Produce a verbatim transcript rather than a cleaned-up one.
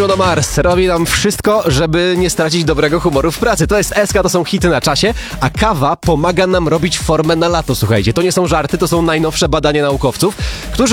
Bruno Mars robi nam wszystko, żeby nie stracić dobrego humoru w pracy. To jest S K, to są hity na czasie, a kawa pomaga nam robić formę na lato, słuchajcie. To nie są żarty, to są najnowsze badania naukowców, którzy